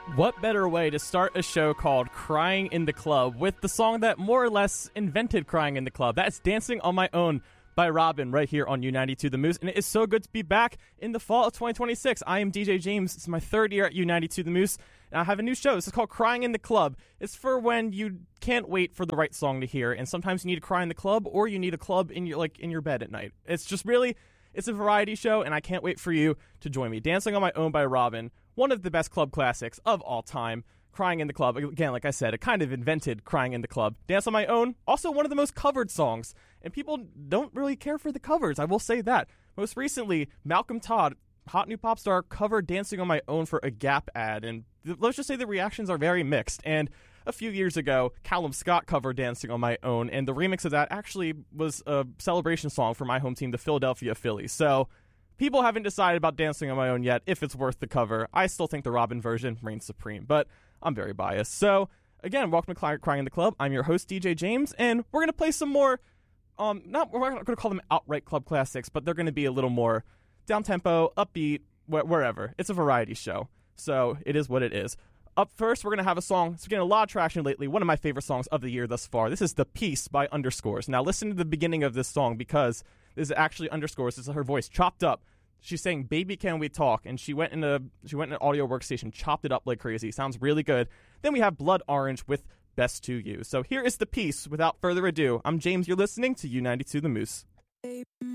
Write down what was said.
What better way to start a show called Crying in the Club with the song that more or less invented Crying in the Club? That's Dancing on My Own by Robyn right here on U92 The Moose, and it is so good to be back in the fall of 2026. I am DJ James. It's my third year at U92 The Moose, and I have a new show. This is called Crying in the Club. It's for when you can't wait for the right song to hear, and sometimes you need to cry in the club, or you need a club in your bed at night. It's just really, it's a variety show, and I can't wait for you to join me. Dancing on My Own by Robyn, one of the best club classics of all time. Crying in the Club, again, like I said, it kind of invented Crying in the Club. Dance on My Own, also one of the most covered songs, and people don't really care for the covers, I will say that. Most recently, Malcolm Todd, hot new pop star, covered Dancing on My Own for a Gap ad, and let's just say the reactions are very mixed. And a few years ago, Callum Scott covered Dancing on My Own, and the remix of that actually was a celebration song for my home team, the Philadelphia Phillies. So people haven't decided about Dancing on My Own yet, if it's worth the cover. I still think the Robyn version reigns supreme, but I'm very biased. So, again, welcome to Crying in the Club. I'm your host, DJ James, and we're going to play some more, we're not going to call them outright club classics, but they're going to be a little more down-tempo, upbeat, wherever. It's a variety show, so it is what it is. Up first, we're going to have a song that's getting a lot of traction lately, one of my favorite songs of the year thus far. This is The Peace by Underscores. Now, listen to the beginning of this song, because this is actually Underscores. This is her voice chopped up. She's saying, "Baby, can we talk?" And she went in an audio workstation, chopped it up like crazy. Sounds really good. Then we have Blood Orange with Best to You. So here is The Peace. Without further ado, I'm James. You're listening to U92 The Moose.